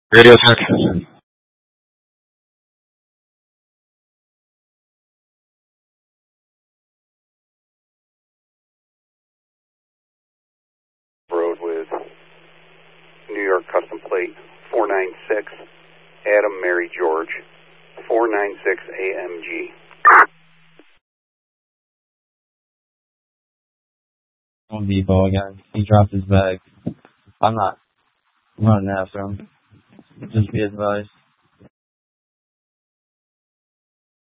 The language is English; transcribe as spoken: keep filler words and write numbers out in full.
Radio check. Road with New York custom plate four nine six, Adam Mary George, four nine six A M G. Home Depot again. He dropped his bag. I'm not running after him. Just be advised.